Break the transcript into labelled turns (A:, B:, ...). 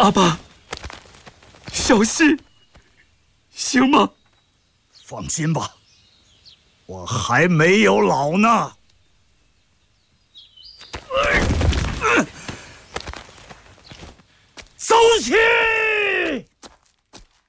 A: 阿爸，小心，行吗？
B: 放心吧，我还没有老呢。走起！